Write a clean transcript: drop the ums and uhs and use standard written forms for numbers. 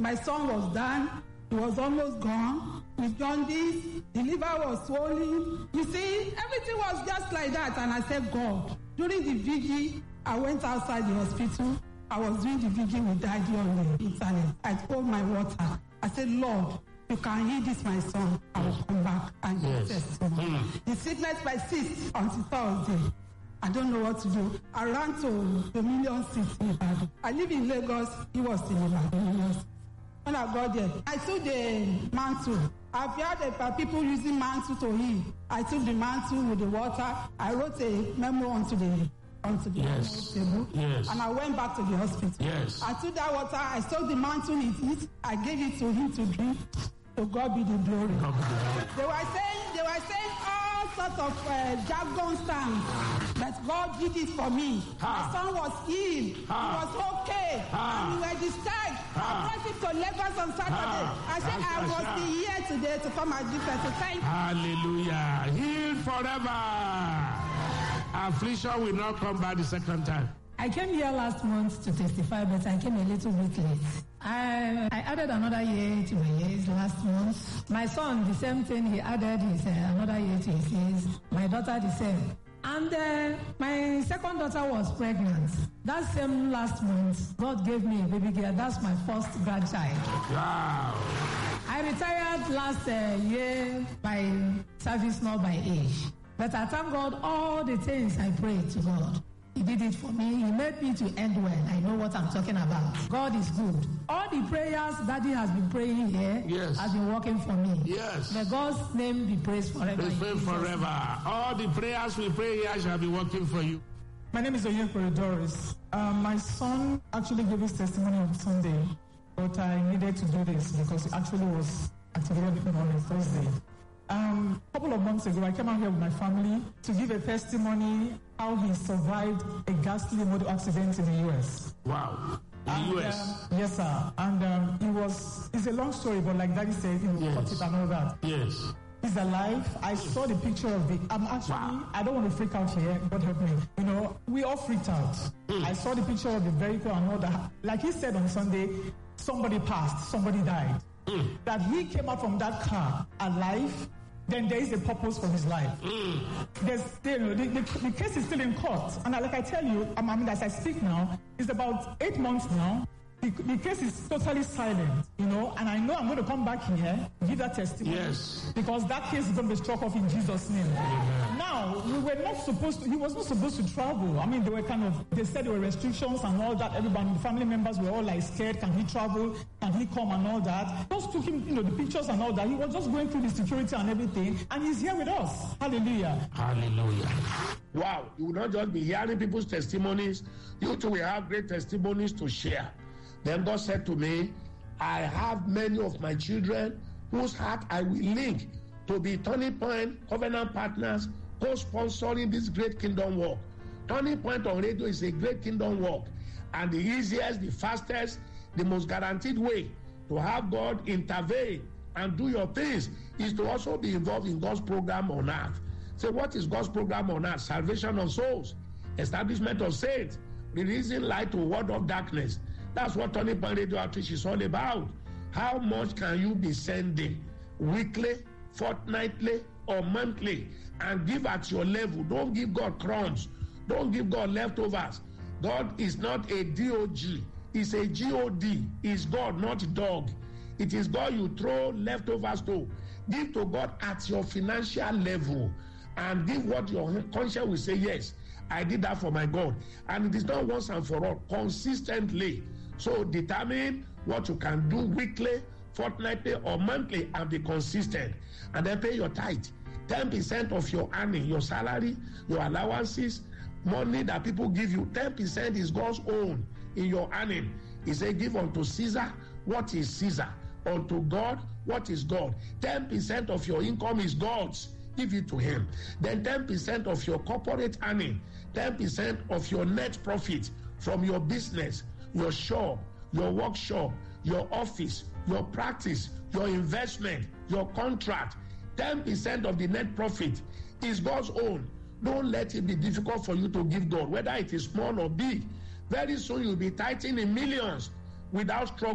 My son was down. He was almost gone. With jaundice, the liver was swollen. You see, everything was just like that. And I said, God, during the vigil, I went outside the hospital. I was doing the vigil with Daddy on the internet. I told my water. I said, Lord, you can heal this, my son. I will come back and give testimony. The sickness persists until Thursday. I don't know what to do. I ran to the Million Seats in Ibadan. I live in Lagos. He was in Ibadan. When I got there, I took the mantle. I've heard people using mantle to heal. I took the mantle with the water. I wrote a memo onto the table. And I went back to the hospital. I took that water. I soaked the mantle in it. I gave it to him to drink. To God be the glory. They were saying all sorts of jargon stands, but God did it for me. My son was healed. He was okay. And we were discharged. I brought him to Lagos on Saturday. I said I was here today to come and give her to thank you. Hallelujah. Healed forever. Affliction will not come back the second time. I came here last month to testify, but I came a little bit late. I added another year to my years last month. My son, the same thing, he added another year to his years. My daughter, the same. And my second daughter was pregnant. That same last month, God gave me a baby girl. That's my first grandchild. Wow. I retired last year by service, not by age. But I thank God all the things I prayed to God. He did it for me. He made me to end well. I know what I'm talking about. God is good. All the prayers Daddy has been praying here has been working for me. Yes. May God's name be praised forever. Be praised forever. All the prayers we pray here shall be working for you. My name is Oyekore Doris. My son actually gave his testimony on Sunday, but I needed to do this because it actually was activated on a Thursday. A couple of months ago, I came out here with my family to give a testimony how he survived a ghastly motor accident in the U.S. Wow. In the U.S.? Yes, sir. And it's a long story, but like Daddy said, cut it and all that. Yes. He's alive. I saw the picture of the... I don't want to freak out here. God help me. You know, we all freaked out. I saw the picture of the vehicle and all that. Like he said on Sunday, somebody passed, somebody died. That he came out from that car alive, then there is a purpose for his life. The case is still in court. And like I tell you, as I speak now, it's about 8 months now. The case is totally silent, you know, and I know I'm going to come back here, give that testimony. Yes. Because that case is going to be struck off in Jesus' name. Amen. Now, he was not supposed to travel. I mean, they said there were restrictions and all that. Everybody, the family members were all like scared. Can he travel? Can he come and all that? Just took him, the pictures and all that. He was just going through the security and everything, and he's here with us. Hallelujah. Hallelujah. Wow. You will not just be hearing people's testimonies. You too will have great testimonies to share. Then God said to me, I have many of my children whose heart I will link to be Turning Point Covenant partners, co-sponsoring this great kingdom work. Turning Point on radio is a great kingdom work, and the easiest, the fastest, the most guaranteed way to have God intervene and do your things is to also be involved in God's program on earth. So what is God's program on earth? Salvation of souls, establishment of saints, releasing light to a world of darkness. That's what Turning Point Radio Outreach is all about. How much can you be sending weekly, fortnightly, or monthly, and give at your level? Don't give God crumbs. Don't give God leftovers. God is not a DOG. It's a God. It's God, not dog. It is God you throw leftovers to. Give to God at your financial level, and give what your conscience will say, yes, I did that for my God. And it is not once and for all, consistently. So determine what you can do weekly, fortnightly, or monthly, and be consistent. And then pay your tithe. 10% of your earning, your salary, your allowances, money that people give you, 10% is God's own in your earning. He said, give unto Caesar what is Caesar. Unto God what is God. 10% of your income is God's. Give it to him. Then 10% of your corporate earning, 10% of your net profit from your business, your shop, your workshop, your office, your practice, your investment, your contract, 10% of the net profit is God's own. Don't let it be difficult for you to give God, whether it is small or big. Very soon you'll be tithing in millions without struggle.